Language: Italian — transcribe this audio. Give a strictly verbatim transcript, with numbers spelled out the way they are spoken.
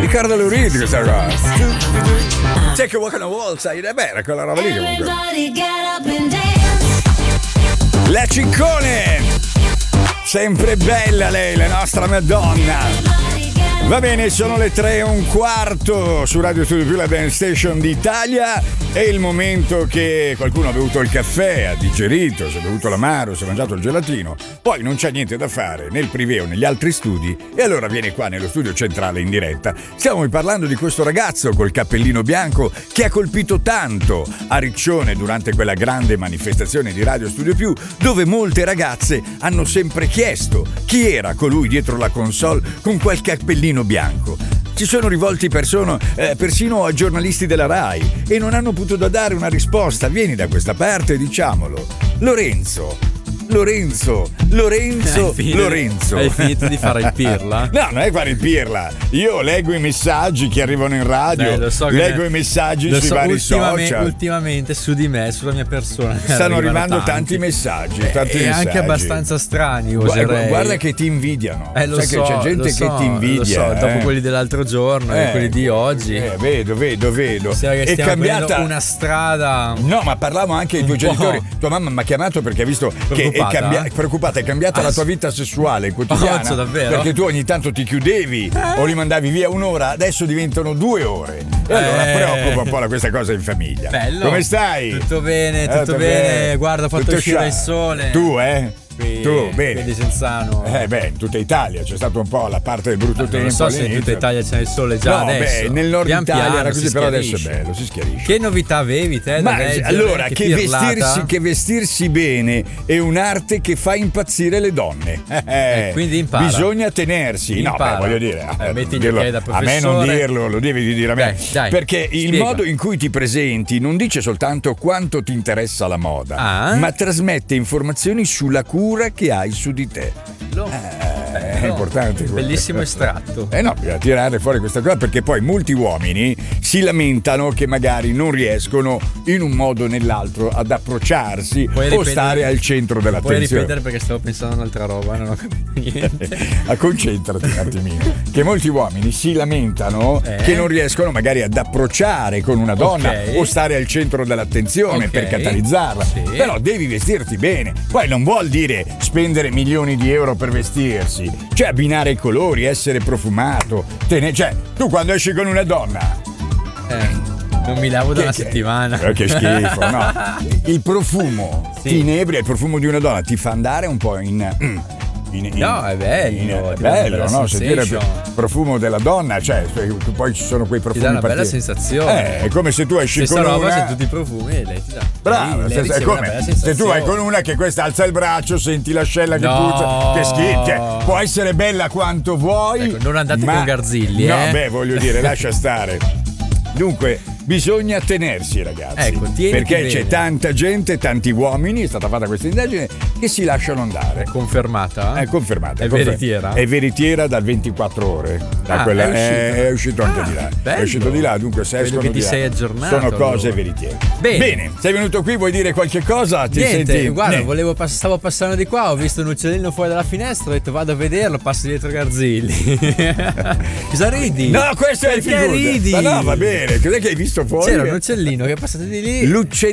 Riccardo Lurid questa cosa. C'è che Walk on a Wall, sai, è bella quella roba lì comunque. La Ciccone, sempre bella lei, la nostra Madonna. Va bene, sono le tre e un quarto su Radio Studio Più, la Dance Station d'Italia. È il momento che qualcuno ha bevuto il caffè, ha digerito, si è bevuto l'amaro, si è mangiato il gelatino, poi non c'è niente da fare nel privé o negli altri studi e allora viene qua nello studio centrale in diretta. Stiamo parlando di questo ragazzo col cappellino bianco che ha colpito tanto a Riccione durante quella grande manifestazione di Radio Studio Più, dove molte ragazze hanno sempre chiesto chi era colui dietro la console con quel cappellino bianco. Si sono rivolti persino, eh, persino a giornalisti della Rai e non hanno potuto dare una risposta. Vieni da questa parte, diciamolo. Lorenzo. Lorenzo, Lorenzo, hai Lorenzo. Hai finito di fare il pirla? No, non è fare il pirla. Io leggo i messaggi che arrivano in radio, Beh, so leggo ne... i messaggi lo sui so, vari ultimamente, social. Ultimamente su di me, sulla mia persona. Stanno arrivando tanti, tanti messaggi, tanti e messaggi. anche abbastanza strani, guarda, oserei. guarda che ti invidiano. Eh, lo Sai so, che c'è gente lo so, che ti invidia. Lo so, eh. dopo quelli dell'altro giorno eh, e quelli di oggi. Eh, vedo, vedo, vedo. Che è cambiata una strada. No, ma parlavamo anche ai tuoi genitori. Tua mamma mi ha chiamato perché ha visto che è cambiata. Preoccupata, è cambiata ah, la tua vita sessuale quotidiana. Oh, davvero? Perché tu ogni tanto ti chiudevi eh. o li mandavi via un'ora, adesso diventano due ore. E allora eh. preoccupa un po' questa cosa in famiglia. Bello. Come stai? Tutto bene, tutto, eh, tutto bene. bene. Guarda, ho fatto tutto uscire scià. il sole. Tu, eh? Qui, tu, bene. Di Senzano. Eh beh, in tutta Italia c'è stato un po' la parte del brutto eh, tempo. Non so se in tutta Italia c'è il sole già no, adesso. Beh, nel nord pian Italia piano, era così, però adesso è bello, si schiarisce. Che novità avevi te? Ma da leggere, allora, che, che vestirsi, che vestirsi bene è un'arte che fa impazzire le donne. Eh, eh, quindi impara. Bisogna tenersi. Impara. No, beh, voglio dire, eh, eh, dirlo, a me non dirlo, lo devi dire a me. Dai, dai, perché il spiega. modo in cui ti presenti non dice soltanto quanto ti interessa la moda, ah. ma trasmette informazioni sulla cura che hai su di te. Eh, è importante. Bellissimo estratto. Eh no, bisogna tirare fuori questa cosa perché poi molti uomini si lamentano che magari non riescono in un modo o nell'altro ad approcciarsi puoi o ripetere, stare al centro dell'attenzione. Puoi ripetere perché stavo pensando a un'altra roba, non ho capito niente. A concentrati un attimino. Che molti uomini si lamentano eh? che non riescono magari ad approcciare con una donna okay. o stare al centro dell'attenzione okay. per catalizzarla. Sì. Però devi vestirti bene. Poi non vuol dire spendere milioni di euro per vestirsi, cioè abbinare i colori, essere profumato, tene... cioè tu quando esci con una donna eh, non mi lavo da che, una che, settimana che schifo, no? Il profumo sì. ti inebria, il profumo di una donna ti fa andare un po' in... In, in, no, è bello, in, è bello, no? Sentire il profumo della donna, cioè poi ci sono quei profumi. Ti dà una bella partiti. sensazione. Eh, è come se tu esci Stessa con roba, una. se tutti i profumi e lei ti dà. Bravo, lei, lei è come una se tu vai con una che questa alza il braccio, senti l'ascella che no. puzza, che schifo. Cioè, può essere bella quanto vuoi. Ecco, non andate ma... con Garzilli, no, eh? beh, voglio dire, lascia stare. Dunque, bisogna tenersi, ragazzi. Ecco, perché bene. c'è tanta gente, tanti uomini, è stata fatta questa indagine, che si lasciano andare. È confermata? È confermata. È confer- veritiera? È veritiera da ventiquattro ore. Da ah, quella, è, uscito. È, è uscito anche ah, di là. Bello. È uscito di là, dunque se Vedo escono che ti di là, sei aggiornato. sono cose allora. veritiere. Bene. Bene, sei venuto qui, vuoi dire qualche cosa? Ti Niente, senti... guarda, ne. volevo pass- stavo passando di qua, ho visto un uccellino fuori dalla finestra, ho detto vado a vederlo, passo dietro Garzilli. Cosa ridi? No, questo è il Perché ridi? Ma no, va bene, cos'è che hai visto fuori? C'era un uccellino che è passato di lì. L'uccellino